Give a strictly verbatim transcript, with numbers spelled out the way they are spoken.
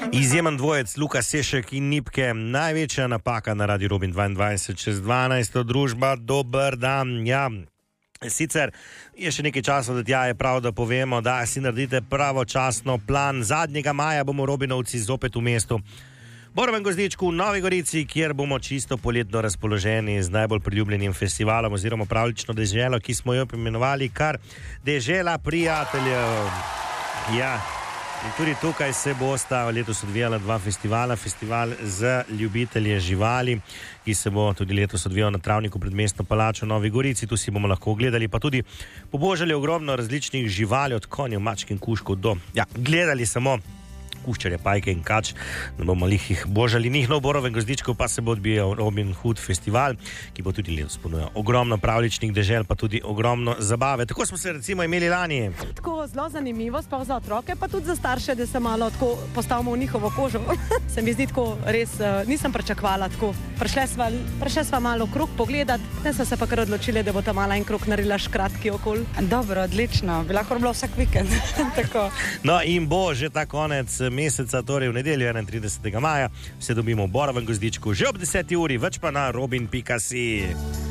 Izjemen dvojec Luka Sešek in Nipke, največja napaka na Radiu Robin dvaindvajset čez dvanajst, družba, dober dan. Ja, sicer je še nekaj časa, da tja je prav, da povemo, da si naredite pravočasno plan. Zadnjega maja bomo Robinovci zopet v mestu Borovem Gozdičku v Novi Gorici, kjer bomo čisto poletno razpoloženi z najbolj priljubljenim festivalom oziroma pravlično deželo, ki smo jo imenovali kar Dežela prijateljev. Ja, in tudi tukaj se bosta letos odvijala dva festivala. Festival za ljubitelje živali, ki se bo tudi letos odvijal na travniku pred mestno palačo v Novi Gorici. Tu si bomo lahko ogledali, pa tudi pobožali ogromno različnih živali, od konjev, mačk in kužkov do, ja, gledali samo kuščarje, pajke in kač, da bomo jih božali njih. No, v Borovem Gozdičku pa se bo odbijal Robin Hood festival, ki bo tudi letos ponujal ogromno pravličnih dežel, pa tudi ogromno zabave. Tako smo se recimo imeli lani. Tako zelo zanimivo, sploh za otroke, pa tudi za starše, da se malo tako postavimo v njihovo kožo. Se mi zdi tako res, uh, nisem pričakovala tako. Prišli sva, prišli sva malo krog pogledati, ne sva se pa kar odločili, da bo ta mala en krog naredila škratki okol. Dobro, odlično, bi lahko bilo vsak vikend. Tako. No in bo že ta konec meseca, torej v nedeljo enaintridesetega maja, se dobimo v Borovem Gozdičku že ob deseti uri, več pa na robin pika si.